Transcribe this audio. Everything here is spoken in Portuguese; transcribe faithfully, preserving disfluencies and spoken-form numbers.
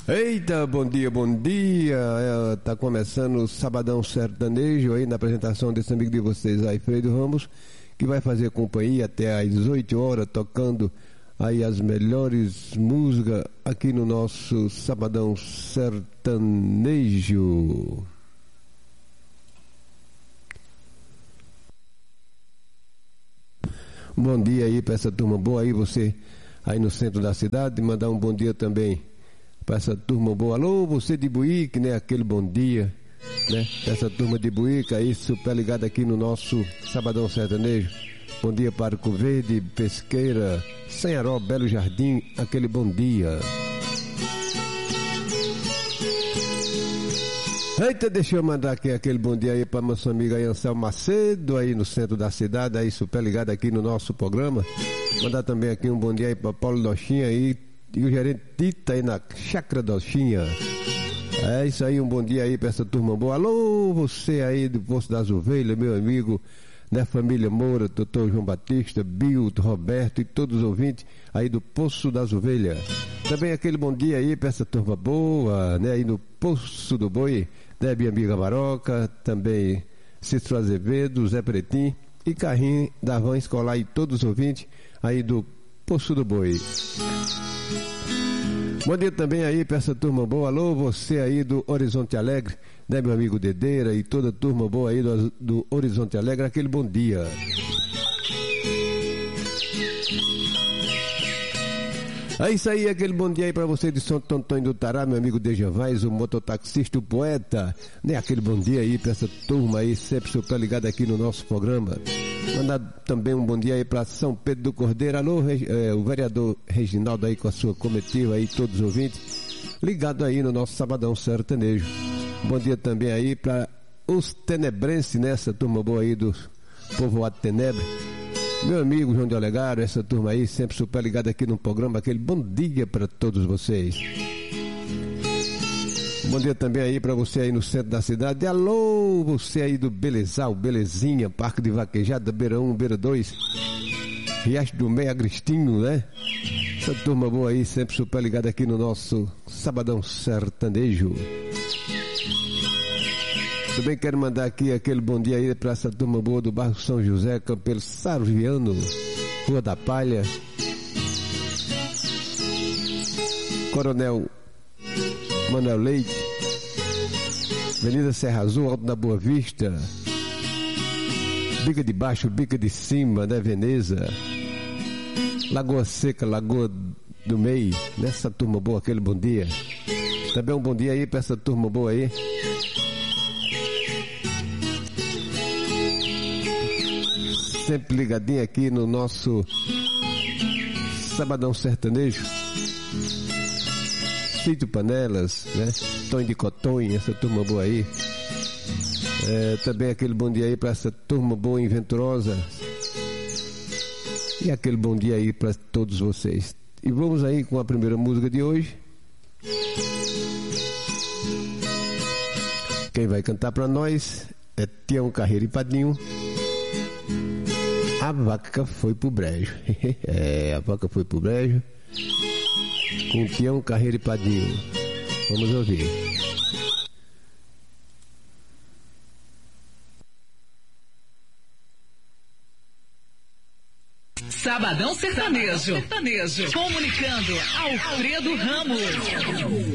Eita, bom dia, bom dia. É, tá começando o Sabadão Sertanejo aí na apresentação desse amigo de vocês, Alfredo Ramos, que vai fazer companhia até às dezoito horas, tocando aí as melhores músicas aqui no nosso Sabadão Sertanejo. Bom dia aí para essa turma boa aí, você aí no centro da cidade. Mandar um bom dia também para essa turma boa. Alô, você de Buíque, né? Aquele bom dia, né? Essa turma de Buíque aí, super ligada aqui no nosso Sabadão Sertanejo. Bom dia para Arco Verde, Pesqueira, Sanharó, Belo Jardim, aquele bom dia. Eita, deixa eu mandar aqui aquele bom dia aí para nosso amigo aí, Anselmo Macedo, aí no centro da cidade, aí super ligado aqui no nosso programa. Mandar também aqui um bom dia aí para Paulo Dochinha aí, e o gerente Tita aí na Chácara Dochinha. É isso aí, um bom dia aí para essa turma boa. Alô, você aí do Poço das Ovelhas, meu amigo, né, família Moura, doutor João Batista, Bill, Roberto e todos os ouvintes aí do Poço das Ovelhas. Também aquele bom dia aí para essa turma boa, né, aí no Poço do Boi, né, minha amiga Maroca, também Cícero Azevedo, Zé Pretim e Carrinho da Van Escolar e todos os ouvintes aí do Poço do Boi. Bom dia também aí para essa turma boa. Alô, você aí do Horizonte Alegre, né, meu amigo Dedeira e toda a turma boa aí do, do Horizonte Alegre, aquele bom dia. É isso aí, aquele bom dia aí pra você de Santo Antônio do Tará, meu amigo Deja Vaz, o mototaxista, o poeta, né? Aquele bom dia aí pra essa turma aí, sempre super ligada aqui no nosso programa. Mandar também um bom dia aí pra São Pedro do Cordeiro, alô, é, o vereador Reginaldo aí com a sua comitiva aí, todos os ouvintes, ligado aí no nosso Sabadão Sertanejo. Bom dia também aí pra os tenebrenses, né? Essa turma boa aí do povoado Tenebre. Meu amigo João de Olegário, essa turma aí, sempre super ligada aqui no programa, aquele bom dia para todos vocês. Bom dia também aí para você aí no centro da cidade. Alô, você aí do Belezal, Belezinha, Parque de Vaquejada, Beira um, Beira dois, Riacho do Meio, Agristinho, né? Essa turma boa aí, sempre super ligada aqui no nosso Sabadão Sertanejo. Também quero mandar aqui aquele bom dia aí para essa turma boa do bairro São José, Campelo Sarviano, Rua da Palha, Coronel Manuel Leite, Avenida Serra Azul, Alto da Boa Vista, Bica de Baixo, Bica de Cima, né, Veneza, Lagoa Seca, Lagoa do Meio, nessa turma boa, aquele bom dia. Também um bom dia aí para essa turma boa aí, sempre ligadinho aqui no nosso Sabadão Sertanejo. Sítio Panelas, né? Tonho de Cotonho, essa turma boa aí. É, também aquele bom dia aí para essa turma boa e venturosa. E aquele bom dia aí para todos vocês. E vamos aí com a primeira música de hoje. Quem vai cantar para nós é Tião Carreiro e Padinho. A vaca foi pro brejo. É, a vaca foi pro brejo. Com Tião Carreiro e Padinho. Vamos ouvir. Sabadão Sertanejo. Sertanejo. Comunicando Alfredo Ramos.